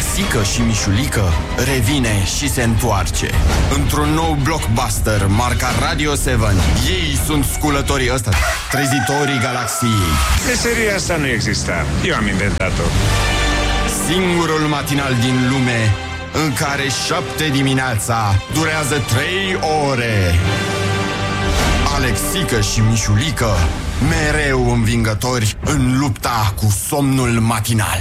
Alexică și Mișulică revine și se întoarce într-un nou blockbuster marca Radio 7. Ei sunt sculătorii ăsta, trezitorii galaxiei. Meseria asta nu exista, eu am inventat-o. Singurul matinal din lume în care 7 dimineața durează 3 ore. Alexică și Mișulică, mereu învingători în lupta cu somnul matinal.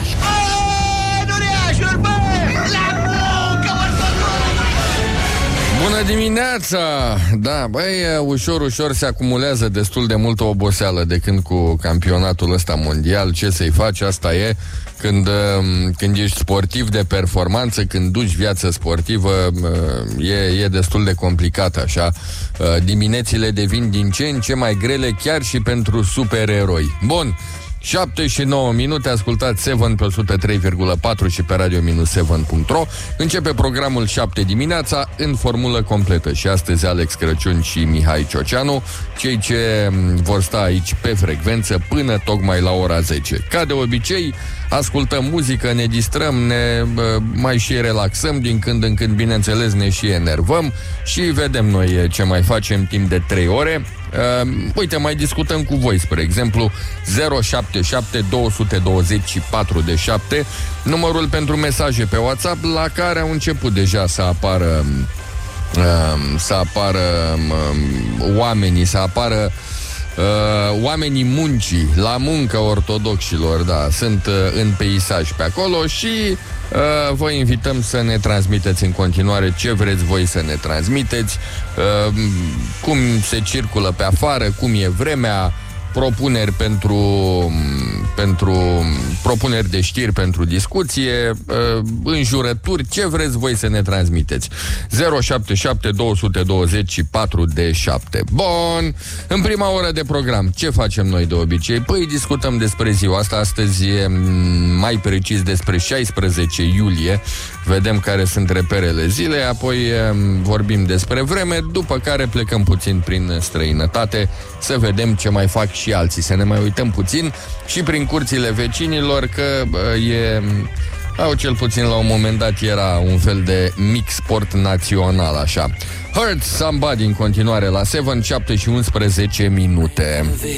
Bună dimineața! Da, băi, ușor se acumulează destul de multă oboseală de când cu campionatul ăsta mondial. Ce să-i faci, asta e. Când ești sportiv de performanță, când duci viață sportivă, e destul de complicat așa. Diminețile devin din ce în ce mai grele chiar și pentru supereroi. Bun, 7 și 9 minute, ascultați 7 pe 103,4 și pe radio-7.ro. Începe programul 7 dimineața în formulă completă. Și astăzi Alex Crăciun și Mihai Cioceanu, cei ce vor sta aici pe frecvență până tocmai la ora 10. Ca de obicei, ascultăm muzică, ne distrăm, ne mai și relaxăm din când în când, bineînțeles, ne și enervăm și vedem noi ce mai facem timp de 3 ore. Uite, mai discutăm cu voi, spre exemplu 077 224 de 7, numărul pentru mesaje pe WhatsApp, la care au început deja să apară oamenii muncii, la muncă ortodoxilor, da, sunt în peisaj pe acolo și vă invităm să ne transmiteți în continuare ce vreți voi să ne transmiteți, cum se circulă pe afară, cum e vremea, propuneri propuneri de știri pentru discuție, înjurături, ce vreți voi să ne transmiteți. 077 224 de 7. Bun, în prima oră de program, ce facem noi de obicei? Păi discutăm despre ziua asta. Astăzi e mai precis despre 16 iulie. Vedem care sunt reperele zilei, apoi vorbim despre vreme, după care plecăm puțin prin străinătate să vedem ce mai fac și alții, să ne mai uităm puțin și prin curțile vecinilor, că cel puțin la un moment dat era un fel de mic sport național, așa. Hurt Somebody în continuare la 7 și 11 minute.